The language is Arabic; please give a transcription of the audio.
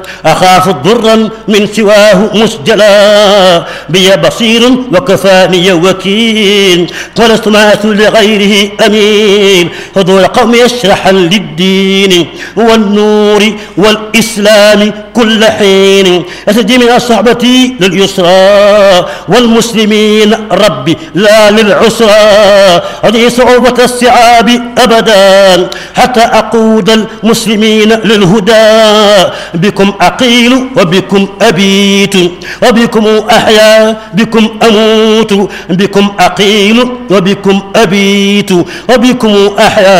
أخاف ضرا من سواه مسجلا بي بصير وكفاني وكيل ولست ماثل لغيره أمين حضور قوم يشرحا للدين والنور والإسلام كل حين أتجي من صحبتي لليسرى والمسلمين ربي لا للعسرى هذه صعوبة الصعاب أبدا حتى أقود المسلمين للهدى بكم أقيل وبكم أبيت وبكم أحيا بكم أموت بكم أقيل وبكم أبيت وبكم أحيا